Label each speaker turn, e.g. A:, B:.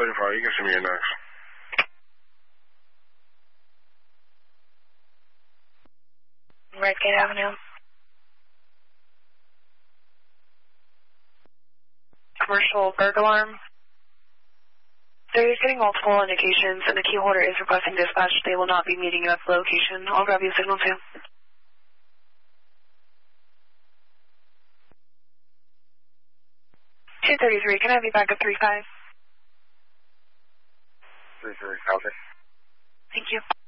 A: 235, you can send me your next.
B: Redgate Avenue. Commercial burglar alarm. There is getting multiple indications, and the key holder is requesting dispatch. They will not be meeting you at the location. I'll grab you a signal too. 233, can I have you back at 35?
A: 33, copy.
B: Thank you.